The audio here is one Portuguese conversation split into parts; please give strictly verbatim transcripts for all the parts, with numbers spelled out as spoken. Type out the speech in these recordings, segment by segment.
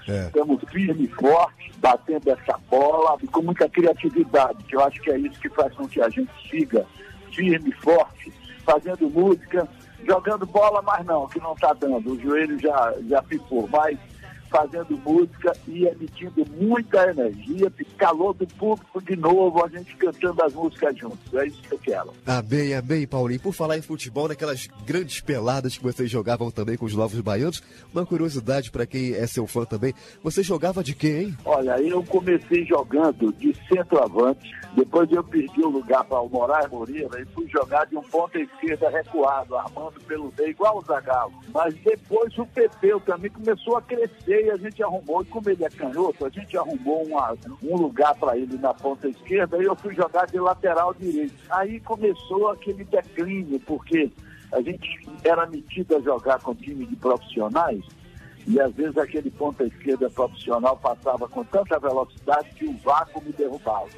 É. Estamos firme e forte, batendo essa bola e com muita criatividade, que eu acho que é isso que faz com que a gente siga firme e forte, fazendo música, jogando bola, mas não, que não está dando, o joelho já, já ficou, mas fazendo música e emitindo muita energia, calor do público de novo, a gente cantando as músicas juntos, é isso que eu quero. Amém, amém, Paulinho. Por falar em futebol, naquelas grandes peladas que vocês jogavam também com os Novos Baianos, uma curiosidade para quem é seu fã também, você jogava de quê, hein? Olha, eu comecei jogando de centroavante, depois eu perdi o lugar para o Moraes Moreira e fui jogar de um ponta esquerda recuado, armando pelo meio, igual o Zagallo. Mas depois o Pepeu também começou a crescer e a gente arrumou, e como ele é canhoto, a gente arrumou uma, um lugar para ele na ponta esquerda e eu fui jogar de lateral direito. Aí começou aquele declínio, porque a gente era metido a jogar com time de profissionais e às vezes aquele ponta esquerda profissional passava com tanta velocidade que o vácuo me derrubava.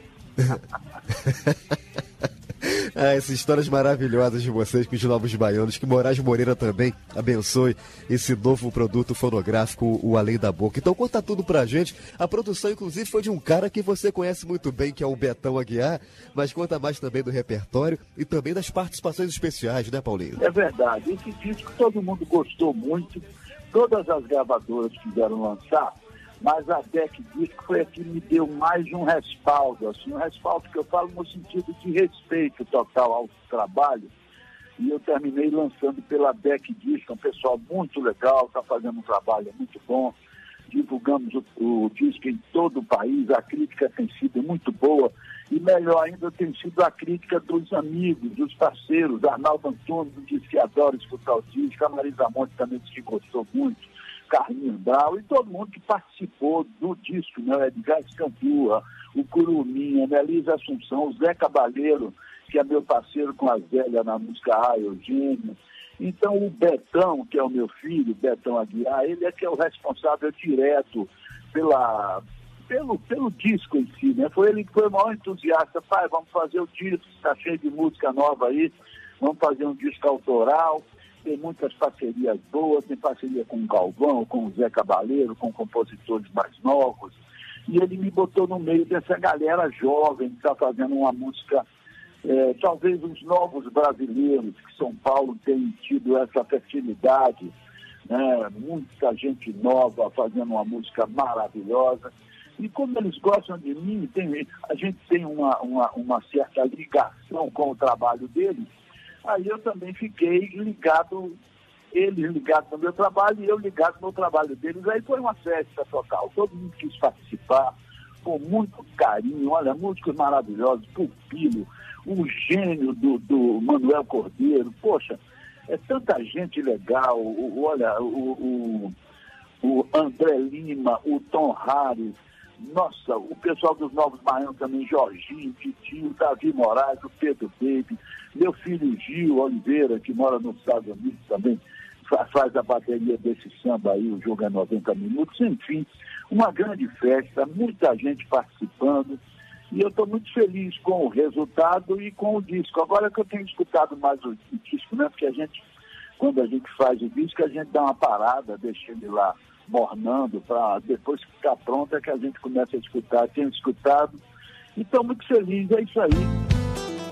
Ah, essas histórias maravilhosas de vocês com os Novos Baianos, que Moraes Moreira também abençoe esse novo produto fonográfico, o Além da Boca. Então conta tudo pra gente. A produção, inclusive, foi de um cara que você conhece muito bem, que é o Betão Aguiar, mas conta mais também do repertório e também das participações especiais, né, Paulinho? É verdade, esse disco todo mundo gostou muito, todas as gravadoras quiseram lançar, mas a Beck Disco foi a que me deu mais um respaldo, assim, um respaldo que eu falo no sentido de respeito total ao trabalho, e eu terminei lançando pela Beck Disco, um pessoal muito legal, está fazendo um trabalho muito bom, divulgamos o, o disco em todo o país, a crítica tem sido muito boa, e melhor ainda tem sido a crítica dos amigos, dos parceiros, Arnaldo Antunes disse que adora escutar o disco, a Marisa Monte também disse que gostou muito, Carlinhos Brau e todo mundo que participou do disco, né? Edgar Escambua, o Curuminha, a Elisa Assunção, o Zé Cabaleiro, que é meu parceiro com a Zélia na música A, Eugênio. Então o Betão, que é o meu filho, Betão Aguiar, ele é que é o responsável direto pela, pelo, pelo disco em si, né? Foi ele que foi o maior entusiasta. Pai, vamos fazer o disco, está cheio de música nova aí, vamos fazer um disco autoral. Tem muitas parcerias boas, tem parceria com o Galvão, com o Zé Cabaleiro, com compositores mais novos. E ele me botou no meio dessa galera jovem que está fazendo uma música, é, talvez os novos brasileiros, que São Paulo tem tido essa fertilidade, né? Muita gente nova fazendo uma música maravilhosa. E como eles gostam de mim, tem, a gente tem uma, uma, uma certa ligação com o trabalho deles. Aí eu também fiquei ligado, eles ligados no meu trabalho e eu ligado no trabalho deles. Aí foi uma festa total, todo mundo quis participar, com muito carinho. Olha, músicos maravilhosos, Pupilo, o gênio do, do Manuel Cordeiro, poxa, é tanta gente legal, o, olha, o, o, o André Lima, o Tom Harris, nossa, o pessoal dos Novos Baianos também, Jorginho, Titinho, Davi Moraes, o Pedro Baby, meu filho Gil Oliveira, que mora nos Estados Unidos também, faz a bateria desse samba aí, o jogo é noventa minutos, enfim, uma grande festa, muita gente participando, e eu estou muito feliz com o resultado e com o disco. Agora que eu tenho escutado mais o disco, né, porque a gente, quando a gente faz o disco, a gente dá uma parada, deixa ele lá mornando, para depois que ficar pronto é que a gente começa a escutar. Tenho escutado e estou muito feliz, é isso aí.